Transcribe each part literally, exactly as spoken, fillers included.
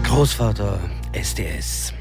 Großvater S D S.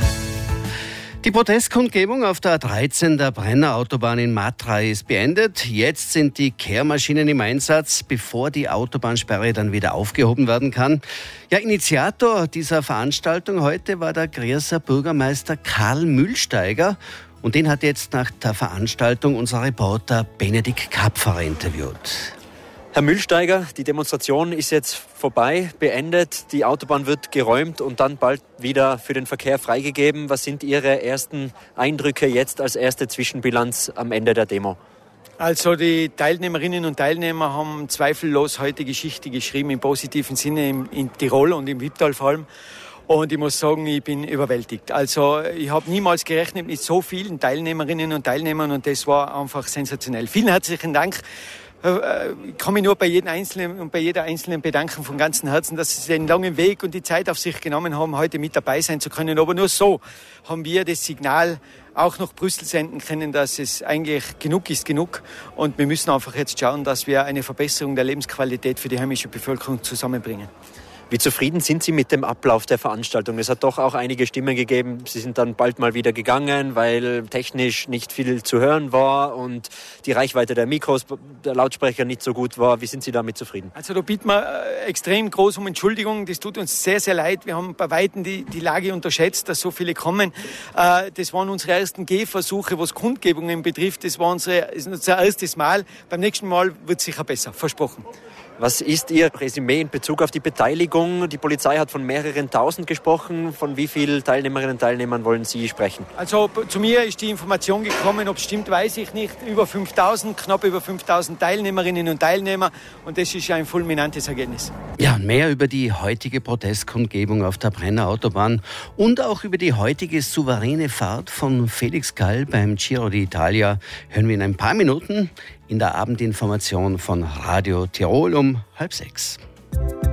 Die Protestkundgebung auf der A dreizehn der Brenner Autobahn in Matra ist beendet. Jetzt sind die Kehrmaschinen im Einsatz, bevor die Autobahnsperre dann wieder aufgehoben werden kann. Ja, Initiator dieser Veranstaltung heute war der Grierser Bürgermeister Karl Mühlsteiger. Und den hat jetzt nach der Veranstaltung unser Reporter Benedikt Kapferer interviewt. Herr Mühlsteiger, die Demonstration ist jetzt vorbei, beendet. Die Autobahn wird geräumt und dann bald wieder für den Verkehr freigegeben. Was sind Ihre ersten Eindrücke jetzt als erste Zwischenbilanz am Ende der Demo? Also die Teilnehmerinnen und Teilnehmer haben zweifellos heute Geschichte geschrieben, im positiven Sinne in, in Tirol und im Wipptal vor allem. Und ich muss sagen, ich bin überwältigt. Also ich habe niemals gerechnet mit so vielen Teilnehmerinnen und Teilnehmern und das war einfach sensationell. Vielen herzlichen Dank. Ich kann mich nur bei jedem Einzelnen und bei jeder Einzelnen bedanken von ganzem Herzen, dass sie den langen Weg und die Zeit auf sich genommen haben, heute mit dabei sein zu können. Aber nur so haben wir das Signal auch nach Brüssel senden können, dass es eigentlich genug ist, genug. Und wir müssen einfach jetzt schauen, dass wir eine Verbesserung der Lebensqualität für die heimische Bevölkerung zusammenbringen. Wie zufrieden sind Sie mit dem Ablauf der Veranstaltung? Es hat doch auch einige Stimmen gegeben. Sie sind dann bald mal wieder gegangen, weil technisch nicht viel zu hören war und die Reichweite der Mikros, der Lautsprecher nicht so gut war. Wie sind Sie damit zufrieden? Also da bitten wir äh, extrem groß um Entschuldigung. Das tut uns sehr, sehr leid. Wir haben bei Weitem die, die Lage unterschätzt, dass so viele kommen. Äh, das waren unsere ersten Gehversuche, was Kundgebungen betrifft. Das war unsere, ist unser erstes Mal. Beim nächsten Mal wird es sicher besser. Versprochen. Was ist Ihr Resümee in Bezug auf die Beteiligung? Die Polizei hat von mehreren tausend gesprochen. Von wie vielen Teilnehmerinnen und Teilnehmern wollen Sie sprechen? Also zu mir ist die Information gekommen, ob es stimmt, weiß ich nicht. Über fünftausend, knapp über fünftausend Teilnehmerinnen und Teilnehmer. Und das ist ein fulminantes Ergebnis. Ja, mehr über die heutige Protestkundgebung auf der Brenner Autobahn und auch über die heutige souveräne Fahrt von Felix Gall beim Giro d'Italia hören wir in ein paar Minuten in der Abendinformation von Radio Tirol um halb sechs.